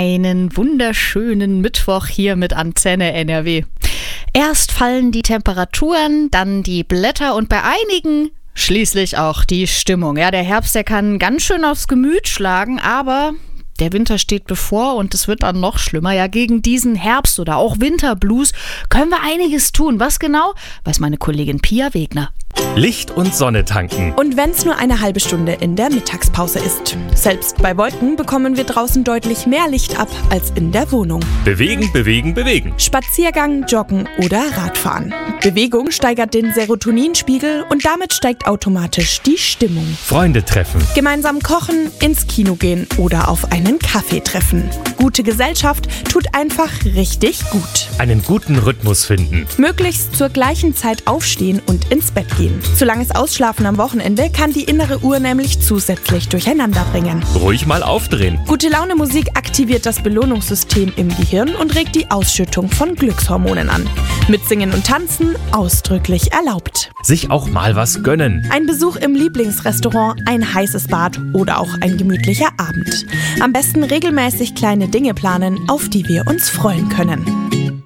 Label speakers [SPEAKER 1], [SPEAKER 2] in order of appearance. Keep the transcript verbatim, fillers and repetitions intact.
[SPEAKER 1] Einen wunderschönen Mittwoch hier mit Antenne N R W. Erst fallen die Temperaturen, dann die Blätter und bei einigen schließlich auch die Stimmung. Ja, der Herbst, der kann ganz schön aufs Gemüt schlagen, aber der Winter steht bevor und es wird dann noch schlimmer. Ja, gegen diesen Herbst- oder auch Winterblues können wir einiges tun. Was genau, weiß meine Kollegin Pia Wegner.
[SPEAKER 2] Licht und Sonne tanken.
[SPEAKER 3] Und wenn es nur eine halbe Stunde in der Mittagspause ist. Selbst bei Wolken bekommen wir draußen deutlich mehr Licht ab als in der Wohnung.
[SPEAKER 2] Bewegen, bewegen, bewegen.
[SPEAKER 3] Spaziergang, Joggen oder Radfahren. Bewegung steigert den Serotoninspiegel und damit steigt automatisch die Stimmung.
[SPEAKER 2] Freunde treffen.
[SPEAKER 3] Gemeinsam kochen, ins Kino gehen oder auf einen Kaffee treffen. Gute Gesellschaft tut einfach richtig gut.
[SPEAKER 2] Einen guten Rhythmus finden.
[SPEAKER 3] Möglichst zur gleichen Zeit aufstehen und ins Bett gehen. Zu langes Ausschlafen am Wochenende kann die innere Uhr nämlich zusätzlich durcheinander bringen.
[SPEAKER 2] Ruhig mal aufdrehen.
[SPEAKER 3] Gute Laune Musik aktiviert das Belohnungssystem im Gehirn und regt die Ausschüttung von Glückshormonen an. Mitsingen und Tanzen ausdrücklich erlaubt.
[SPEAKER 2] Sich auch mal was gönnen.
[SPEAKER 3] Ein Besuch im Lieblingsrestaurant, ein heißes Bad oder auch ein gemütlicher Abend. Am besten regelmäßig kleine Dinge planen, auf die wir uns freuen können.